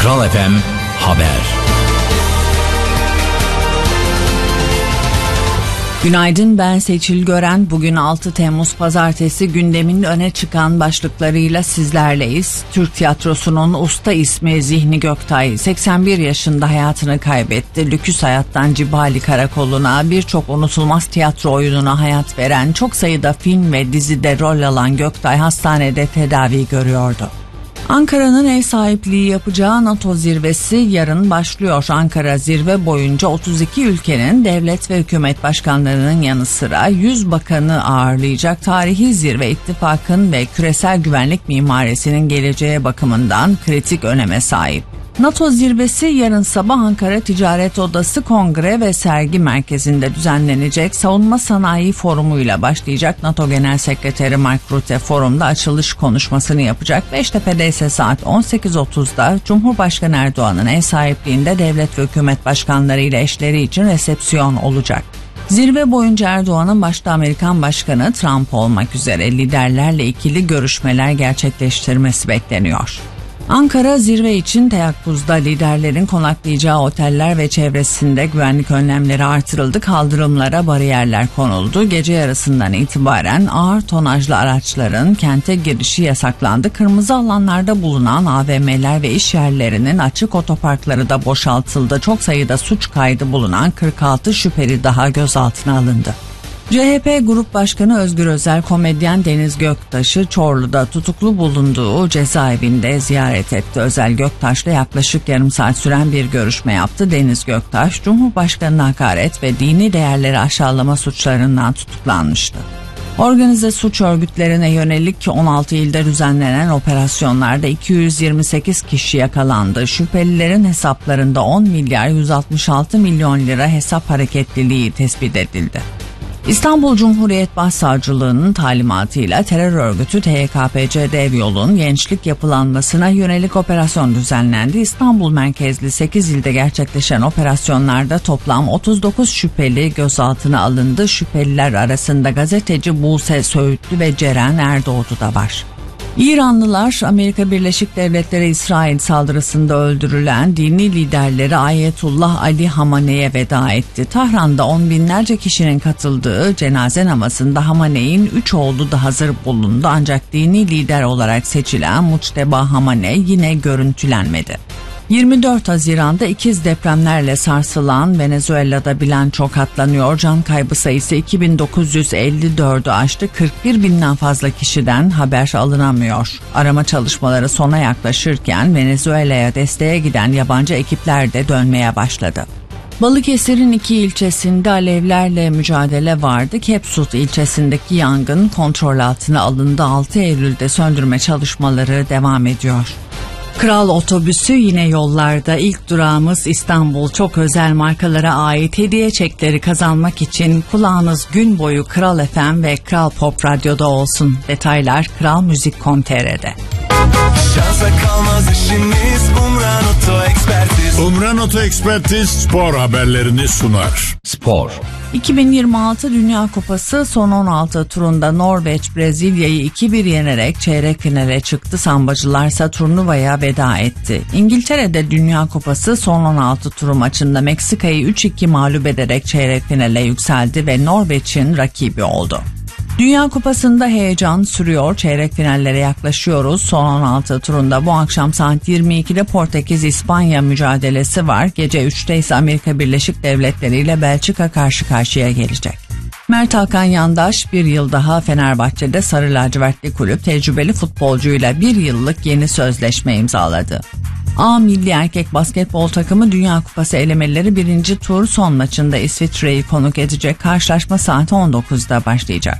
Kral FM Haber. Günaydın, ben Seçil Gören. Bugün 6 Temmuz Pazartesi, gündemin öne çıkan başlıklarıyla sizlerleyiz. Türk tiyatrosunun usta ismi Zihni Göktay 81 yaşında hayatını kaybetti. Lüküs hayattan Cibali Karakolu'na, birçok unutulmaz tiyatro oyununa hayat veren, çok sayıda film ve dizide rol alan Göktay hastanede tedavi görüyordu. Ankara'nın ev sahipliği yapacağı NATO zirvesi yarın başlıyor. Ankara zirve boyunca 32 ülkenin devlet ve hükümet başkanlarının yanı sıra 100 bakanı ağırlayacak. Tarihi zirve ittifakın ve küresel güvenlik mimarisinin geleceğe bakımından kritik öneme sahip. NATO zirvesi yarın sabah Ankara Ticaret Odası Kongre ve Sergi Merkezi'nde düzenlenecek. Savunma Sanayi Forumu'yla başlayacak. NATO Genel Sekreteri Mark Rutte forumda açılış konuşmasını yapacak. Beştepe'de ise saat 18.30'da Cumhurbaşkanı Erdoğan'ın ev sahipliğinde devlet ve hükümet başkanları ile eşleri için resepsiyon olacak. Zirve boyunca Erdoğan'ın başta Amerikan Başkanı Trump olmak üzere liderlerle ikili görüşmeler gerçekleştirmesi bekleniyor. Ankara zirve için teyakkuzda, liderlerin konaklayacağı oteller ve çevresinde güvenlik önlemleri artırıldı, kaldırımlara bariyerler konuldu. Gece yarısından itibaren ağır tonajlı araçların kente girişi yasaklandı. Kırmızı alanlarda bulunan AVM'ler ve iş yerlerinin açık otoparkları da boşaltıldı. Çok sayıda suç kaydı bulunan 46 şüpheli daha gözaltına alındı. CHP Grup Başkanı Özgür Özel, komedyen Deniz Göktaş'ı Çorlu'da tutuklu bulunduğu cezaevinde ziyaret etti. Özel, Göktaş'la yaklaşık yarım saat süren bir görüşme yaptı. Deniz Göktaş, Cumhurbaşkanı'na hakaret ve dini değerleri aşağılama suçlarından tutuklanmıştı. Organize suç örgütlerine yönelik 16 ilde düzenlenen operasyonlarda 228 kişi yakalandı. Şüphelilerin hesaplarında 10 milyar 166 milyon lira hesap hareketliliği tespit edildi. İstanbul Cumhuriyet Başsavcılığı'nın talimatıyla terör örgütü TYKPC'de Evyol'un gençlik yapılanmasına yönelik operasyon düzenlendi. İstanbul merkezli 8 ilde gerçekleşen operasyonlarda toplam 39 şüpheli gözaltına alındı. Şüpheliler arasında gazeteci Buse Söğütlü ve Ceren Erdoğdu da var. İranlılar, Amerika Birleşik Devletleri İsrail saldırısında öldürülen dini liderleri Ayetullah Ali Hamane'ye veda etti. Tahran'da on binlerce kişinin katıldığı cenaze namazında Hamane'nin 3 oğlu da hazır bulundu, ancak dini lider olarak seçilen Muçteba Hamane yine görüntülenmedi. 24 Haziran'da ikiz depremlerle sarsılan Venezuela'da bilanço katlanıyor. Can kaybı sayısı 2954'ü aştı. 41 binden fazla kişiden haber alınamıyor. Arama çalışmaları sona yaklaşırken Venezuela'ya desteğe giden yabancı ekipler de dönmeye başladı. Balıkesir'in 2 ilçesinde alevlerle mücadele vardı. Kepsut ilçesindeki yangın kontrol altına alındı. 6 Eylül'de söndürme çalışmaları devam ediyor. Kral otobüsü yine yollarda. İlk durağımız İstanbul. Çok özel markalara ait hediye çekleri kazanmak için kulağınız gün boyu Kral FM ve Kral Pop Radyo'da olsun. Detaylar kralmuzik.com.tr'de. Şansa kalmaz işimiz, Umran Oto Ekspertiz. Umran Oto Ekspertiz spor haberlerini sunar. Spor. 2026 Dünya Kupası son 16 turunda Norveç Brezilya'yı 2-1 yenerek çeyrek finale çıktı. Sambacılarsa turnuvaya veda etti. İngiltere'de Dünya Kupası son 16 turu maçında Meksika'yı 3-2 mağlup ederek çeyrek finale yükseldi ve Norveç'in rakibi oldu. Dünya Kupası'nda heyecan sürüyor. Çeyrek finallere yaklaşıyoruz. Son 16 turunda bu akşam saat 22'de Portekiz-İspanya mücadelesi var. Gece 3'te ise Amerika Birleşik Devletleri ile Belçika karşı karşıya gelecek. Mert Hakan Yandaş bir yıl daha Fenerbahçe'de Sarı Lacivertli kulüp tecrübeli futbolcuyla bir yıllık yeni sözleşme imzaladı. A milli erkek basketbol takımı Dünya Kupası elemeleri 1. tur son maçında İsviçre'yi konuk edecek. Karşılaşma saat 19'da başlayacak.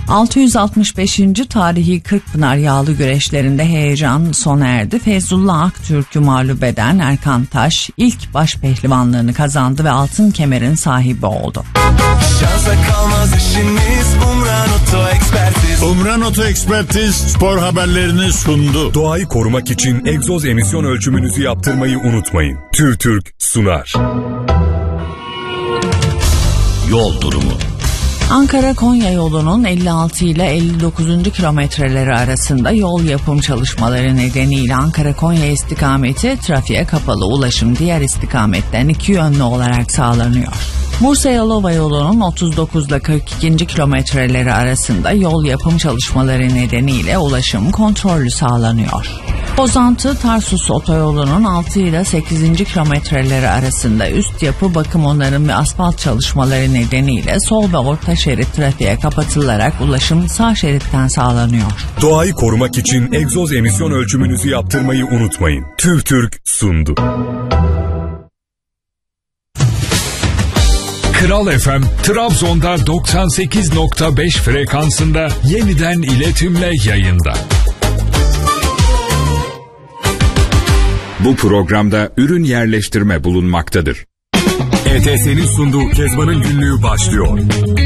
665. tarihi Kırkpınar yağlı güreşlerinde heyecan sona erdi. Feyzullah Aktürk'ü mağlup eden Erkan Taş ilk baş pehlivanlığını kazandı ve altın kemerin sahibi oldu. Şansa kalmaz işimiz, Umran Oto Ekspertiz. Umran Oto Ekspertiz spor haberlerini sundu. Doğayı korumak için egzoz emisyon ölçümünüzü yaptırmayı unutmayın. TÜRTÜRK sunar. Yol durumu. Ankara-Konya yolunun 56 ile 59. kilometreleri arasında yol yapım çalışmaları nedeniyle Ankara-Konya istikameti trafiğe kapalı, ulaşım diğer istikametten iki yönlü olarak sağlanıyor. Bursa-Yalova yolunun 39 ile 42. kilometreleri arasında yol yapım çalışmaları nedeniyle ulaşım kontrollü sağlanıyor. Pozantı-Tarsus otoyolunun 6 ile 8. kilometreleri arasında üst yapı, bakım, onarım ve asfalt çalışmaları nedeniyle sol ve orta şerit trafiğe kapatılarak ulaşım sağ şeritten sağlanıyor. Doğayı korumak için egzoz emisyon ölçümünüzü yaptırmayı unutmayın. TÜVTÜRK sundu. Kral FM, Trabzon'da 98.5 frekansında yeniden iletimle yayında. Bu programda ürün yerleştirme bulunmaktadır. ETS'nin sunduğu Kezban'ın günlüğü başlıyor.